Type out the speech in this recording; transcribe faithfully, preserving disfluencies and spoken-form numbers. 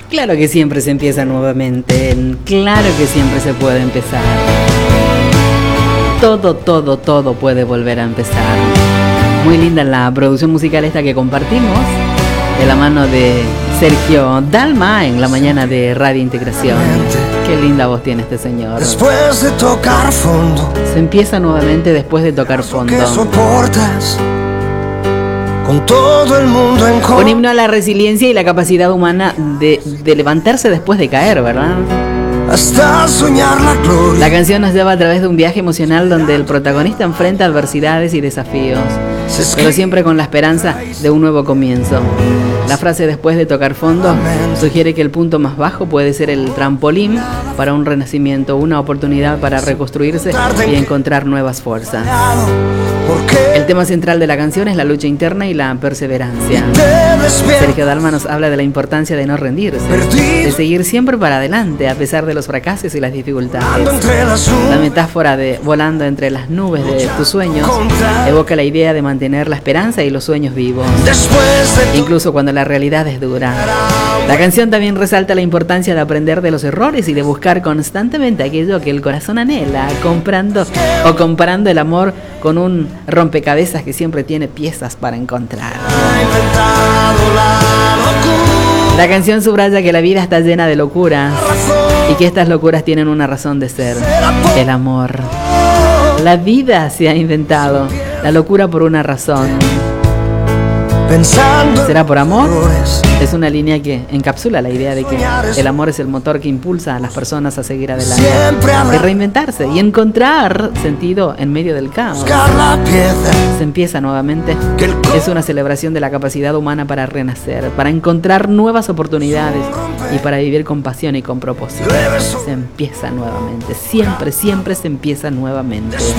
Claro que siempre se empieza nuevamente, claro que siempre se puede empezar. Todo, todo, todo puede volver a empezar. Muy linda la producción musical esta que compartimos, de la mano de Sergio Dalma en la mañana de Radio Integración. Qué linda voz tiene este señor. Después de tocar fondo, se empieza nuevamente después de tocar fondo. ¿Qué soportas? Con todo el mundo en contra. Un himno a la resiliencia y la capacidad humana de, de levantarse después de caer, ¿verdad? Hasta soñar la gloria. La canción nos lleva a través de un viaje emocional donde el protagonista enfrenta adversidades y desafíos, pero siempre con la esperanza de un nuevo comienzo. La frase después de tocar fondo sugiere que el punto más bajo puede ser el trampolín para un renacimiento, una oportunidad para reconstruirse y encontrar nuevas fuerzas. El tema central de la canción es la lucha interna y la perseverancia. Sergio Dalma nos habla de la importancia de no rendirse, de seguir siempre para adelante a pesar de los fracasos y las dificultades. La metáfora de volando entre las nubes de tus sueños evoca la idea de mantener la esperanza y los sueños vivos, incluso cuando la realidad es dura. La canción también resalta la importancia de aprender de los errores y de buscar constantemente aquello que el corazón anhela, comprando o comparando el amor con un rompecabezas que siempre tiene piezas para encontrar. La canción subraya que la vida está llena de locuras y que estas locuras tienen una razón de ser: el amor. La vida se ha inventado, la locura por una razón. ¿Será por amor? Es una línea que encapsula la idea de que el amor es el motor que impulsa a las personas a seguir adelante y reinventarse y encontrar sentido en medio del caos. Se empieza nuevamente. Es una celebración de la capacidad humana para renacer, para encontrar nuevas oportunidades y para vivir con pasión y con propósito. Se empieza nuevamente. Siempre, siempre se empieza nuevamente.